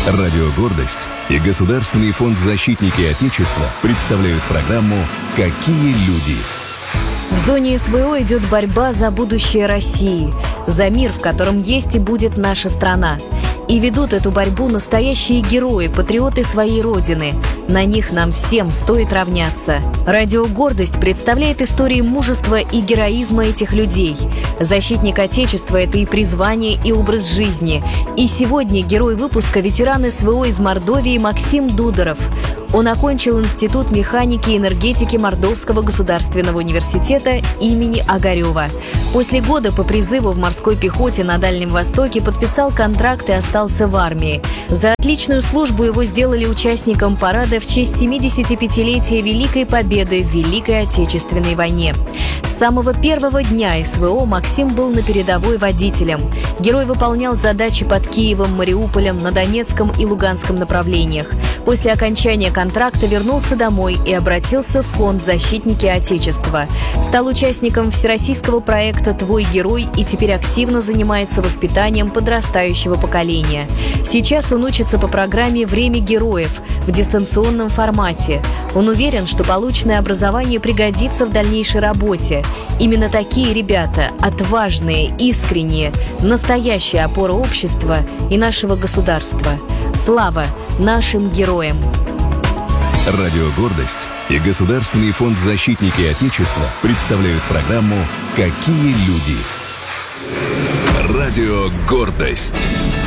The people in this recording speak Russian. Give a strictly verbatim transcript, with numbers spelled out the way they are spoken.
Радио «Гордость» и Государственный фонд «Защитники Отечества» представляют программу «Какие люди?». В зоне СВО идет борьба за будущее России, за мир, в котором есть и будет наша страна. И ведут эту борьбу настоящие герои, патриоты своей Родины. На них нам всем стоит равняться. Радио «Гордость» представляет истории мужества и героизма этих людей. Защитник Отечества – это и призвание, и образ жизни. И сегодня герой выпуска – ветеран СВО из Мордовии Максим Дударов. Он окончил Институт механики и энергетики Мордовского государственного университета имени Огарева. После года по призыву в морской пехоте на Дальнем Востоке подписал контракт и остался в армии. За отличную службу его сделали участником парада в честь семидесятипятилетия Великой Победы в Великой Отечественной войне. С самого первого дня СВО Максим был на передовой водителем. Герой выполнял задачи под Киевом, Мариуполем, на Донецком и Луганском направлениях. После окончания контракта вернулся домой и обратился в фонд «Защитники Отечества». Стал участником всероссийского проекта «Твой герой» и теперь активно занимается воспитанием подрастающего поколения. Сейчас он учится по программе «Время героев» в дистанционном формате. Он уверен, что полученное образование пригодится в дальнейшей работе. Именно такие ребята, отважные, искренние, настоящая опора общества и нашего государства. Слава нашим героям! Радио «Гордость» и Государственный фонд «Защитники Отечества» представляют программу «Какие люди?». Радио «Гордость».